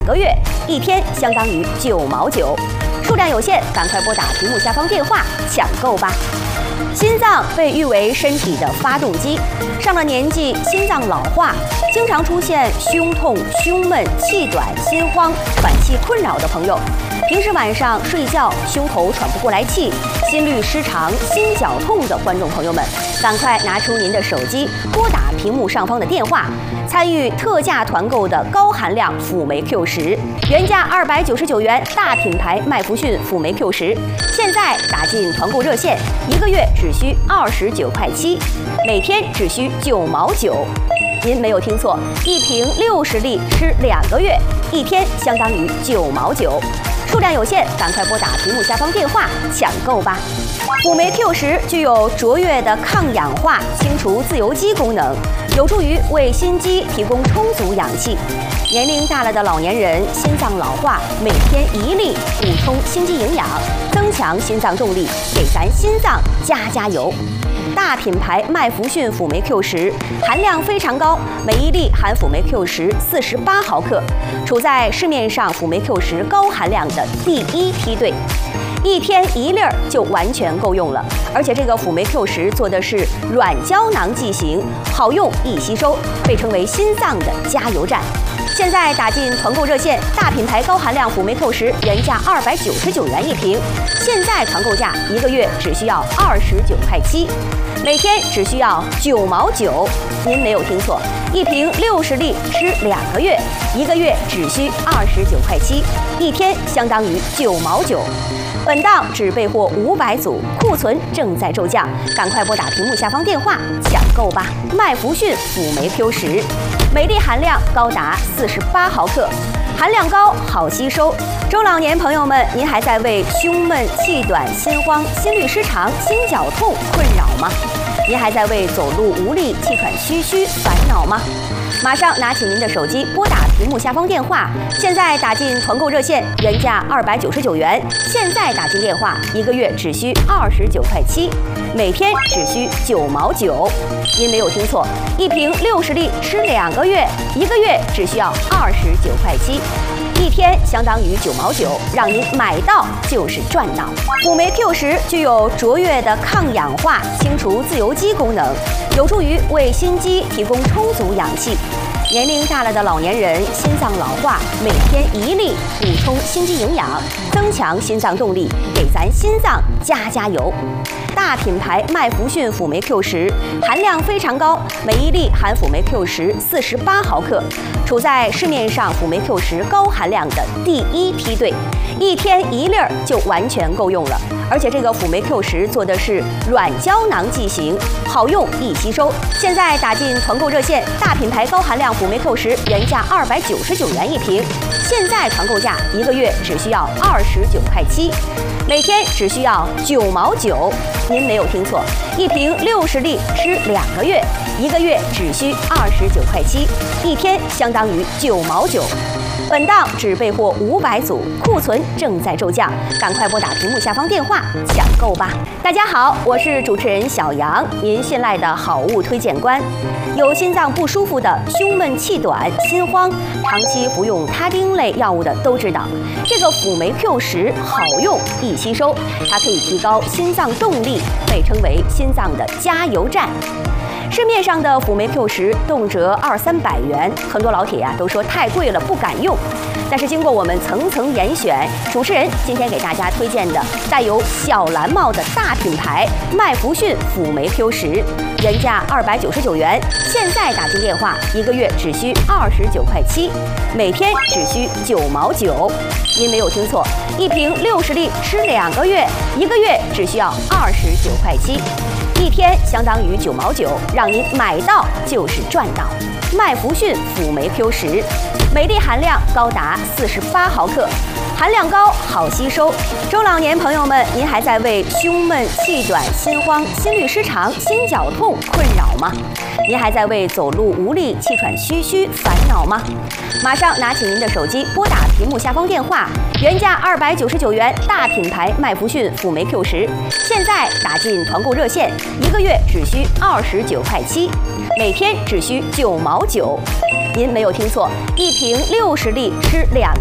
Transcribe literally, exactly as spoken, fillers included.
个月，一天相当于九毛九，数量有限，赶快拨打屏幕下方电话抢购吧。心脏被誉为身体的发动机，上了年纪，心脏老化，经常出现胸痛、胸闷、气短、心慌、喘气困扰的朋友，平时晚上睡觉胸口喘不过来气、心律失常、心绞痛的观众朋友们，赶快拿出您的手机，拨打屏幕上方的电话，参与特价团购的高含量辅酶 Q 十，原价二百九十九元，大品牌麦弗逊辅酶 Q 十，现在打进团购热线，一个月只需二十九块七，每天只需九毛九。您没有听错，一瓶六十粒吃两个月，一天相当于九毛九。数量有限，赶快拨打屏幕下方电话抢购吧。辅酶 Q 十具有卓越的抗氧化、清除自由基功能，有助于为心肌提供充足氧气。年龄大了的老年人心脏老化，每天一粒补充心肌营养，增强心脏动力，给咱心脏加加油。大品牌麦弗逊辅酶 Q 十含量非常高，每一粒含辅酶 Q 十四十八毫克，处在市面上辅酶 Q 十高含量的第一梯队。一天一粒儿就完全够用了，而且这个辅酶 Q 十做的是软胶囊剂型，好用易吸收，被称为心脏的加油站。现在打进团购热线，大品牌高含量辅酶 Q 十原价二百九十九元一瓶，现在团购价一个月只需要二十九块七，每天只需要九毛九。您没有听错，一瓶六十粒吃两个月，一个月只需二十九块七，一天相当于九毛九。本档只备货五百组，库存正在骤降，赶快拨打屏幕下方电话抢购吧。麦弗逊辅酶 Q 十，每粒含量高达四十八毫克，含量高，好吸收。中老年朋友们，您还在为胸闷、气短、心慌、心律失常、心绞痛困扰吗？您还在为走路无力、气喘吁吁烦恼吗？马上拿起您的手机，拨打屏幕下方电话，现在打进团购热线，原价二百九十九元，现在打进电话，一个月只需二十九块七，每天只需九毛九。您没有听错，一瓶六十粒吃两个月，一个月只需要二十九块七。一天相当于九毛九，让您买到就是赚到。辅酶 Q 十具有卓越的抗氧化、清除自由基功能，有助于为心肌提供充足氧气。年龄大了的老年人心脏老化，每天一粒补充心肌营养，增强心脏动力，给咱心脏加加油。大品牌麦弗逊辅酶 Q 十含量非常高，每一粒含辅酶 Q 十四十八毫克，处在市面上辅酶 Q 十高含量的第一梯队，一天一粒儿就完全够用了。而且这个辅酶 Q 十做的是软胶囊剂型，好用易吸收。现在打进团购热线，大品牌高含量辅酶 Q 十原价二百九十九元一瓶，现在团购价一个月只需要二十九块七，每天只需要九毛九。您没有听错，一瓶六十粒吃两个月，一个月只需二十九块七，一天相当于九毛九。本档只备货五百组，库存正在骤降，赶快拨打屏幕下方电话抢购吧。大家好，我是主持人小杨，您信赖的好物推荐官。有心脏不舒服的、胸闷气短、心慌，长期服用他汀类药物的都知道，这个辅酶 Q 十好用易吸收，它可以提高心脏动力，被称为心脏的加油站。市面上的辅酶 Q 十动辄二三百元，很多老铁呀、啊、都说太贵了，不敢用。但是经过我们层层严选，主持人今天给大家推荐的带有小蓝帽的大品牌麦弗逊辅酶 Q 十，原价二百九十九元，现在打进电话，一个月只需二十九块七，每天只需九毛九。您没有听错，一瓶六十粒吃两个月，一个月只需要二十九块七。一天相当于九毛九，让您买到就是赚到。麦弗逊辅酶 Q 十，每粒含量高达四十八毫克，含量高，好吸收。中老年朋友们，您还在为胸闷、气短、心慌、心律失常、心绞痛困扰吗？您还在为走路无力、气喘吁吁烦恼吗？马上拿起您的手机，拨打屏幕下方电话，原价二百九十九元，大品牌麦弗逊辅酶 Q 十，现在打进团购热线，一个月只需二十九块七， 每天只需九毛九。您没有听错，一瓶六十粒吃两